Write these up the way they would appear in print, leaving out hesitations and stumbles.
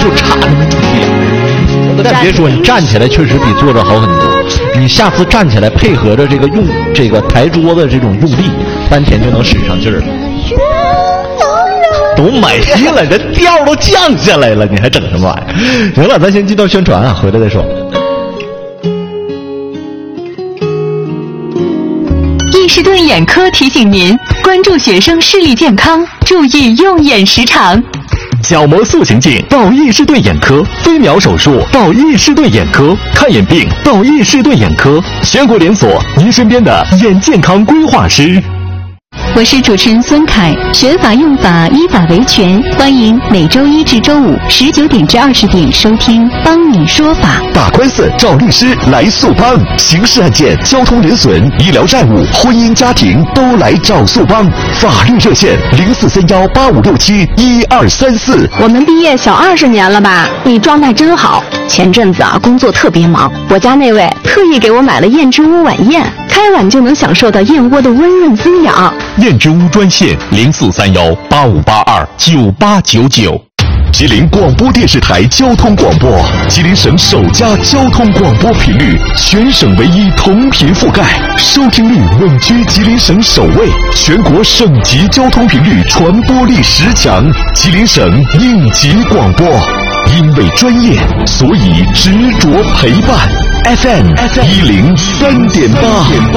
就差那么一点。但别说，你站起来确实比坐着好很多。你下次站起来，配合着这个用这个抬桌子这种用力，丹田就能使上劲儿。都没了，这调都降下来了，你还整什么玩意儿？行了，咱先进段宣传啊，回来再说。 易士顿眼科提醒您关注学生视力健康，注意用眼时长。 角膜塑形镜到易士顿眼科，飞秒手术到易士顿眼科，看眼病到易士顿眼科，全国连锁，您身边的眼健康规划师。 我是主持人孙凯，学法用法，依法维权，欢迎每周一至周五19点至20点收听《帮你说法》。 打官司找律师来速帮，刑事案件、交通人损、医疗债务、婚姻家庭都来找速帮。法律热线043185671234。 我们毕业小20年了吧？你状态真好。前阵子啊，工作特别忙，我家那位特意给我买了燕之屋晚宴，开碗就能享受到燕窝的温润滋养。 燕之屋专线043185829899。吉林广播电视台交通广播，吉林省首家交通广播频率，全省唯一同频覆盖，收听率稳居吉林省首位，全国省级交通频率传播力10强，吉林省应急广播。因为专业，所以执着陪伴。FM 103.8，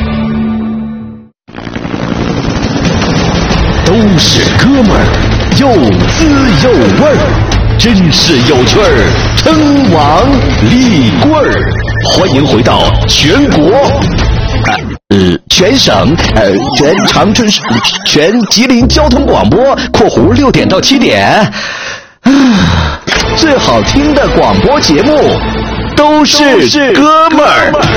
都是哥们儿，有滋有味儿，真是有趣儿，称王立棍儿。欢迎回到全国，全省，全长春市，全吉林交通广播（括弧6点到7点）。最好听的广播节目都是哥们儿。